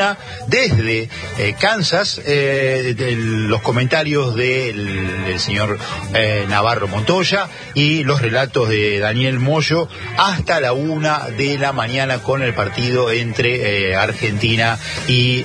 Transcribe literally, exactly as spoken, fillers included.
una desde eh, Kansas, eh, de los comentarios del, del señor eh, Navarro Montoya y los relatos de Daniel Moyo hasta la una de la mañana con el partido entre eh, Argentina y